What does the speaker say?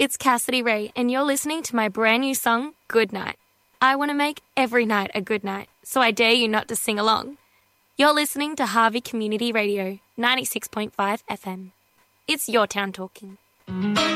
It's Cassidy Ray, and you're listening to my brand new song, Good Night. I want to make every night a good night, so I dare you not to sing along. You're listening to Harvey Community Radio, 96.5 FM. It's your town talking.